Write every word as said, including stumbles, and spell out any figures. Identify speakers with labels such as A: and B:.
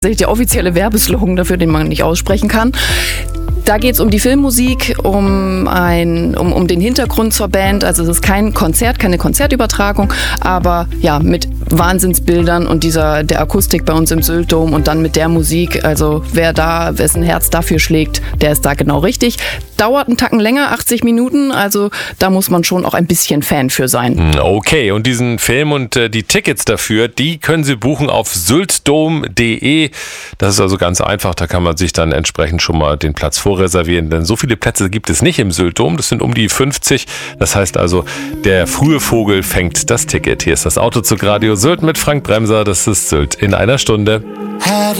A: Der offizielle Werbeslogan dafür, den man nicht aussprechen kann. Da geht es um die Filmmusik, um, ein, um, um den Hintergrund zur Band. Also es ist kein Konzert, keine Konzertübertragung, aber ja, mit Wahnsinnsbildern und dieser der Akustik bei uns im Sylt-Dom und dann mit der Musik. Also wer da, wessen Herz dafür schlägt, der ist da genau richtig. Dauert einen Tacken länger, achtzig Minuten, also da muss man schon auch ein bisschen Fan für sein.
B: Okay, und diesen Film und äh, die Tickets dafür, die können Sie buchen auf syltdom punkt de. Das ist also ganz einfach, da kann man sich dann entsprechend schon mal den Platz vorreservieren, denn so viele Plätze gibt es nicht im Sylt-Dom, das sind um die fünfzig. Das heißt also, der frühe Vogel fängt das Ticket. Hier ist das Autozug Radio Sylt mit Frank Bremser, das ist Sylt in einer Stunde.